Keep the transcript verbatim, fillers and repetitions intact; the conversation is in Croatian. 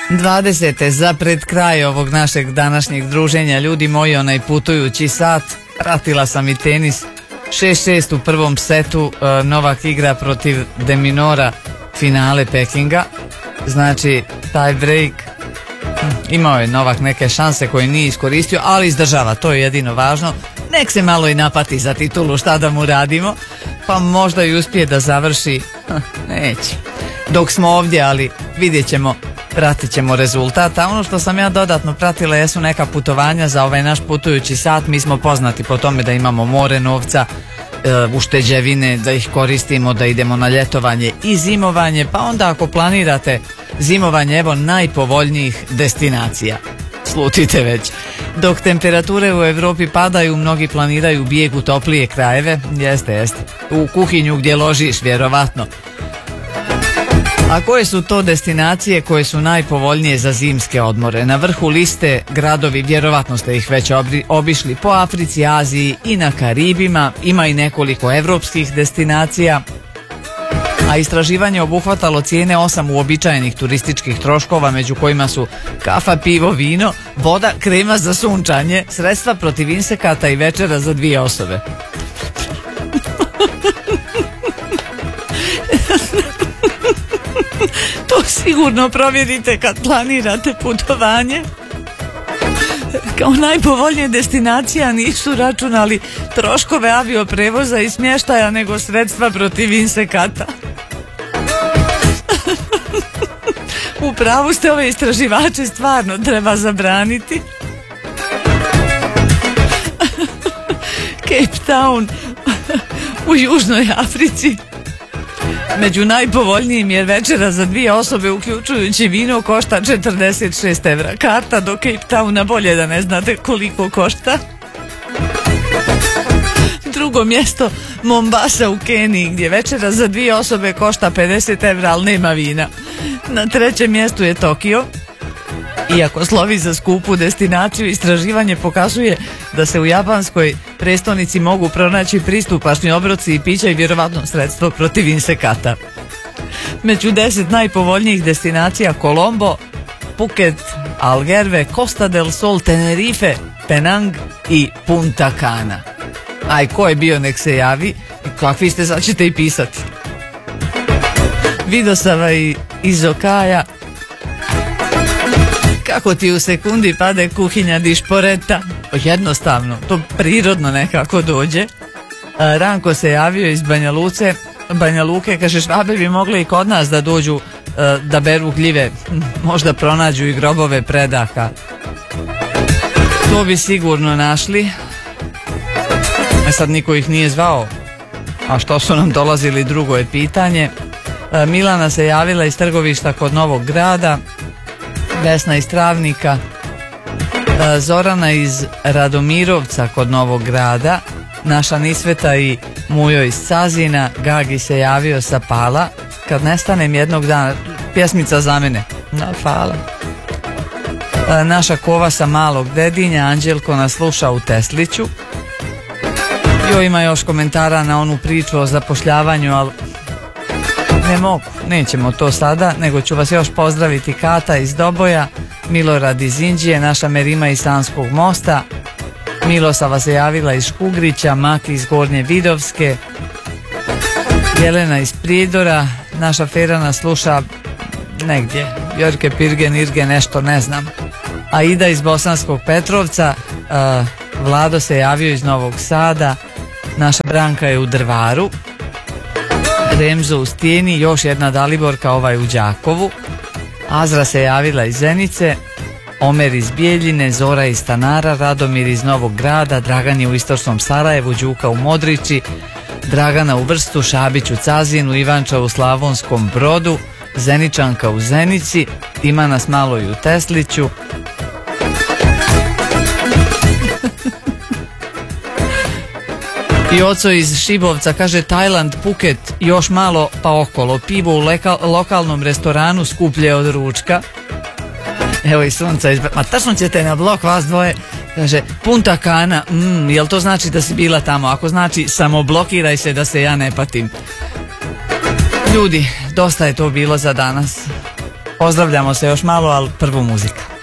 dvadesete za pred kraj ovog našeg današnjeg druženja, ljudi moji, onaj putujući sat, pratila sam i tenis. šest šest u prvom setu, Novak igra protiv De Minaura, finale Pekinga, znači taj break, imao je Novak neke šanse koje nije iskoristio, ali izdržava, to je jedino važno. Nek se malo i napati za titulu, šta da mu radimo, pa možda i uspije da završi, neće, dok smo ovdje, ali vidjet ćemo, pratit ćemo rezultat. A ono što sam ja dodatno pratila jesu neka putovanja za ovaj naš putujući sat. Mi smo poznati po tome da imamo more novca, e, ušteđevine, da ih koristimo, da idemo na ljetovanje i zimovanje, pa onda ako planirate zimovanje, evo najpovoljnijih destinacija. Slutite već. Dok temperature u Europi padaju, mnogi planiraju bijeg u toplije krajeve. Jeste, jeste. U kuhinju gdje ložiš, vjerovatno. A koje su to destinacije koje su najpovoljnije za zimske odmore? Na vrhu liste gradovi, vjerovatno ste ih već obišli, po Africi, Aziji i na Karibima. Ima i nekoliko evropskih destinacija. A istraživanje obuhvatalo cijene osam uobičajenih turističkih troškova, među kojima su kafa, pivo, vino, voda, krema za sunčanje, sredstva protiv insekata i večera za dvije osobe. To sigurno provjerite kad planirate putovanje. Kao najpovoljnije destinacija nisu računali troškove avioprevoza i smještaja, nego sredstva protiv insekata. U pravu ste, ove istraživače stvarno treba zabraniti. Cape Town u Južnoj Africi među najpovoljnijim, jer večera za dvije osobe uključujući vino košta četrdeset šest evra. Karta do Cape Towna, bolje da ne znate koliko košta. Drugo mjesto, Mombasa u Keniji, gdje večera za dvije osobe košta pedeset evra, ali nema vina. Na trećem mjestu je Tokio. Iako slovi za skupu destinaciju, istraživanje pokazuje da se u japanskoj prestonici mogu pronaći pristupačni obroci i pića i vjerovatno sredstvo protiv insekata. Među deset najpovoljnijih destinacija Colombo, Phuket, Algarve, Costa del Sol, Tenerife, Penang i Punta Cana. Aj, ko je bio nek se javi, kakvi ste, sad ćete i pisati. Vidosava i Izokaja, kako ti u sekundi pade kuhinja di šporeta. Jednostavno, to prirodno nekako dođe. Ranko se javio iz Banja Luce, Banja Luke, kaže Švabe bi mogli i kod nas da dođu da beru gljive, možda pronađu i grobove predaka. To bi sigurno našli. E sad niko ih nije zvao, a što su nam dolazili, drugo je pitanje. Milana se javila iz Trgovišta kod Novog Grada, Vesna iz Travnika, Zorana iz Radomirovca kod Novog Grada, naša Nisveta i Mujo iz Cazina, Gagi se javio sa Pala, kad nestanem jednog dana, pjesmica za mene, na hvala. Naša Kova sa Malog Dedinja, Anđelko nas sluša u Tesliću. Jo, ima još komentara na onu priču o zapošljavanju, ali ne mogu, nećemo to sada, nego ću vas još pozdraviti. Kata iz Doboja, Milorad iz Inđije, naša Merima iz Sanskog mosta, Milosava se javila iz Škugrića, Maki iz Gornje Vidovske, Jelena iz Prijedora, naša Ferana sluša negdje, Jorke Pirgen, Irge, nešto ne znam. Aida iz Bosanskog Petrovca, uh, Vlado se javio iz Novog Sada, naša Branka je u Drvaru, Remzo u Stijeni, još jedna Daliborka, ovaj u Đakovu, Azra se javila iz Zenice, Omer iz Bijeljine, Zora iz Stanara, Radomir iz Novog Grada, Dragan je u Istočnom Sarajevu, Đuka u Modrići, Dragana u Vrstu, Šabić u Cazinu, Ivanča u Slavonskom Brodu, Zeničanka u Zenici, ima nas malo i u Tesliću. I oco iz Šibovca kaže Tajland, Phuket, još malo pa okolo, pivo u leka, lokalnom restoranu skuplje od ručka. Evo i Sunca iz... Ma tačno ćete na blok vas dvoje. Kaže Punta Cana, mm, jel to znači da si bila tamo? Ako znači, samo blokiraj se da se ja ne patim. Ljudi, dosta je to bilo za danas. Pozdravljamo se još malo, ali prvo muzika.